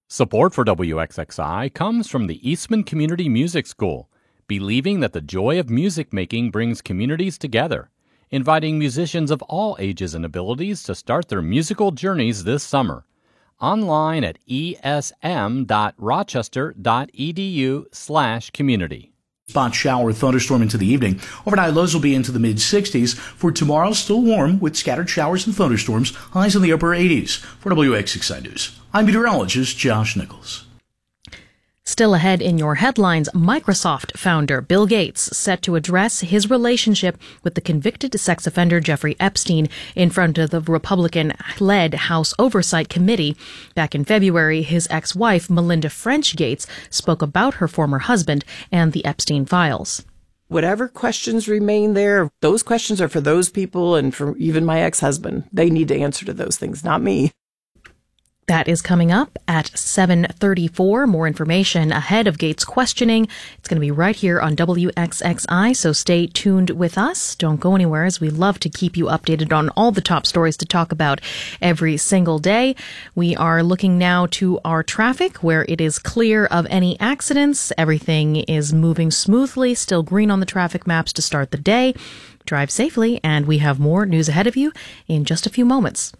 Support for WXXI comes from the Eastman Community Music School, believing that the joy of music making brings communities together, inviting musicians of all ages and abilities to start their musical journeys this summer. Online at esm.rochester.edu/community. Spot shower thunderstorm into the evening. Overnight lows will be into the mid-60s. For tomorrow, still warm with scattered showers and thunderstorms. Highs in the upper 80s. For WXXI News, I'm meteorologist Josh Nichols. Still ahead in your headlines, Microsoft founder Bill Gates set to address his relationship with the convicted sex offender Jeffrey Epstein in front of the Republican-led House Oversight Committee. Back in February, his ex-wife, Melinda French Gates, spoke about her former husband and the Epstein files. Whatever questions remain there, those questions are for those people and for even my ex-husband. They need to answer to those things, not me. That is coming up at 7:34. More information ahead of Gates' questioning. It's going to be right here on WXXI, so stay tuned with us. Don't go anywhere, as we love to keep you updated on all the top stories to talk about every single day. We are looking now to our traffic, where it is clear of any accidents. Everything is moving smoothly, still green on the traffic maps to start the day. Drive safely, and we have more news ahead of you in just a few moments.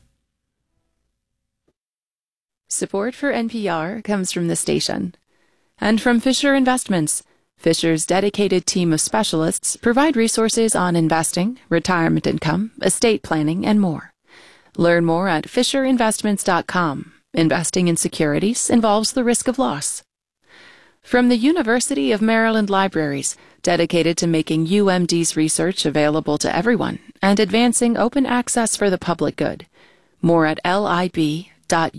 Support for NPR comes from the station and from Fisher Investments. Fisher's dedicated team of specialists provide resources on investing, retirement income, estate planning, and more. Learn more at FisherInvestments.com. Investing in securities involves the risk of loss. From the University of Maryland Libraries, dedicated to making UMD's research available to everyone and advancing open access for the public good. More at lib.umd.edu.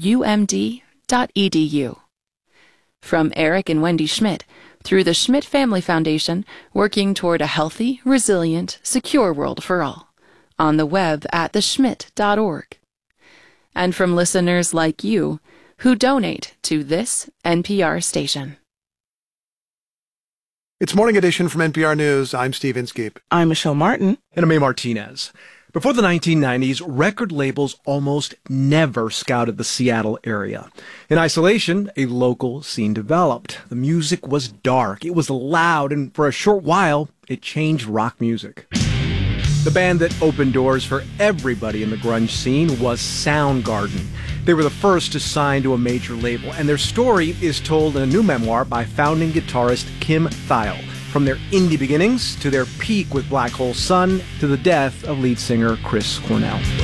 From Eric and Wendy Schmidt, through the Schmidt Family Foundation, working toward a healthy, resilient, secure world for all. On the web at theschmidt.org. And from listeners like you, who donate to this NPR station. It's Morning Edition from NPR News. I'm Steve Inskeep. I'm Michelle Martin. And I'm A. Martinez. Before the 1990s, record labels almost never scouted the Seattle area. In isolation, a local scene developed. The music was dark, it was loud, and for a short while, it changed rock music. The band that opened doors for everybody in the grunge scene was Soundgarden. They were the first to sign to a major label, and their story is told in a new memoir by founding guitarist Kim Thayil. From their indie beginnings to their peak with Black Hole Sun to the death of lead singer Chris Cornell.